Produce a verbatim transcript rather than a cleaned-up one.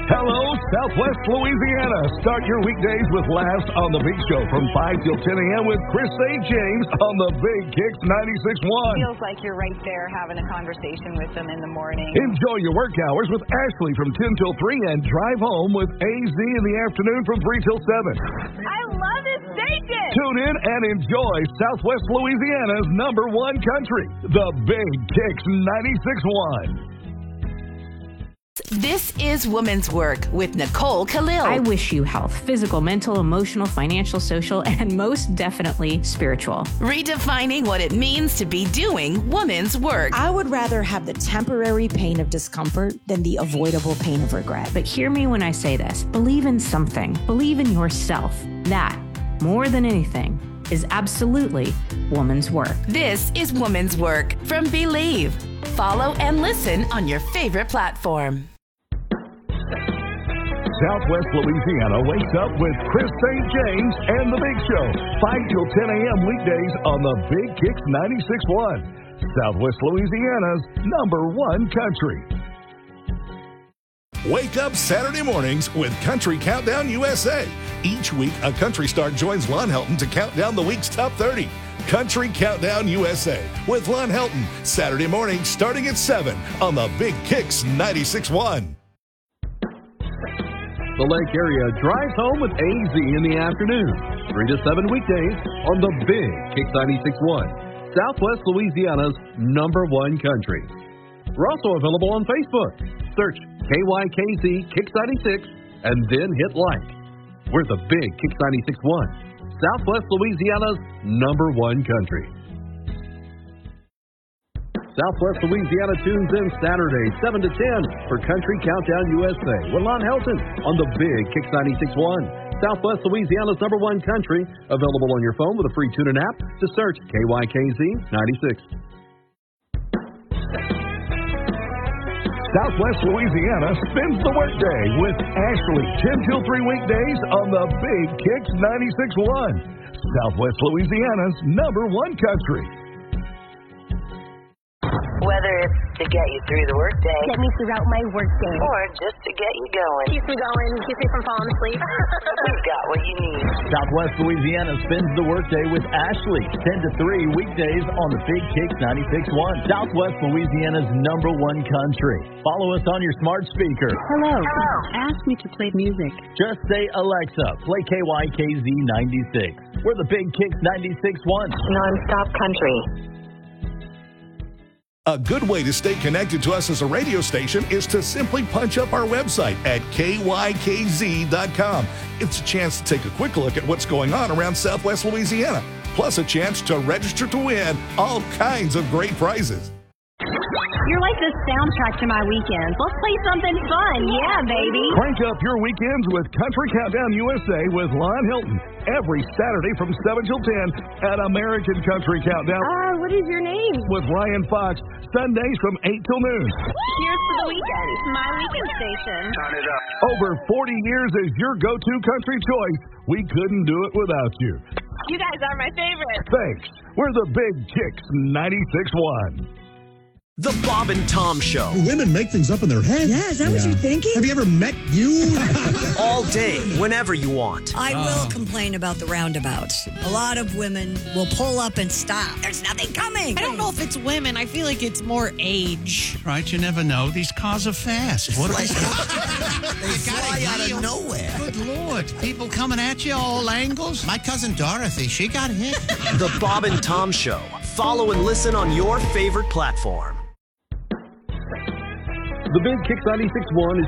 Hello, Southwest Louisiana. Start your weekdays with Last on the Big Show from five till ten a.m. with Chris Saint James on the Big Kicks ninety-six point one. Feels like you're right there having a conversation with them in the morning. Enjoy your work hours with Ashley from ten till three and drive home with A Z in the afternoon from three till seven. I love this bacon. Tune in and enjoy Southwest Louisiana's number one country, the Big Kicks ninety-six point one. This is Woman's Work with Nicole Khalil. I wish you health, physical, mental, emotional, financial, social, and most definitely spiritual. Redefining what it means to be doing woman's work. I would rather have the temporary pain of discomfort than the avoidable pain of regret. But hear me when I say this. Believe in something. Believe in yourself. That, more than anything, is absolutely woman's work. This is Woman's Work from Believe. Follow and listen on your favorite platform. Southwest Louisiana wakes up with Chris Saint James and The Big Show, five till ten a.m. weekdays on the Big Kicks ninety-six point one, Southwest Louisiana's number one country. Wake up Saturday mornings with Country Countdown U S A. Each week, a country star joins Lon Helton to count down the week's top thirty. Country Countdown U S A with Lon Helton, Saturday morning starting at seven on the Big Kicks ninety-six point one. The Lake Area drives home with A Z in the afternoon, three to seven weekdays on the Big Kicks ninety-six point one, Southwest Louisiana's number one country. We're also available on Facebook. Search K Y K Z Kicks ninety-six and then hit like. We're the Big Kicks ninety-six point one, Southwest Louisiana's number one country. Southwest Louisiana tunes in Saturday, seven to ten for Country Countdown U S A with Lon Helton on the Big Kicks ninety-six point one. Southwest Louisiana's number one country, available on your phone with a free tune-in app to search K Y K Z ninety-six. Southwest Louisiana spins the workday with Ashley, ten till three weekdays on the Big Kicks ninety-six point one, Southwest Louisiana's number one country. Whether it's to get you through the workday, get me throughout my workday, or just to get you going, keep me going, keep me from falling asleep. We've got what you need. Southwest Louisiana spins the workday with Ashley, ten to three weekdays on the Big Kicks ninety-six point one, Southwest Louisiana's number one country. Follow us on your smart speaker. Hello. Hello. Ask me to play music. Just say, Alexa, play K Y K Z ninety-six. We're the Big Kicks ninety-six point one. Non-stop country. A good way to stay connected to us as a radio station is to simply punch up our website at K Y K Z dot com. It's a chance to take a quick look at what's going on around Southwest Louisiana, plus a chance to register to win all kinds of great prizes. You're like the soundtrack to my weekends. Let's play something fun. Yeah, baby. Crank up your weekends with Country Countdown U S A with Lon Hilton every Saturday from seven till ten at American Country Countdown. Ah, uh, what is your name? With Ryan Fox, Sundays from eight till noon. Cheers to the weekend. My weekend station. Turn it up. Over forty years as your go-to country choice. We couldn't do it without you. You guys are my favorite. Thanks. We're the Big Kicks ninety-six point one. The Bob and Tom Show. Women make things up in their head. Yeah, is that yeah. what you're thinking? Have you ever met you? All day, whenever you want. I will oh. complain about the roundabouts. A lot of women will pull up and stop. There's nothing coming. I don't know if it's women. I feel like it's more age. Right, you never know. These cars are fast. What like, they fly out of nowhere. Good Lord. People coming at you all angles. My cousin Dorothy, she got hit. The Bob and Tom Show. Follow and listen on your favorite platform. The Big Kicks ninety-six point one is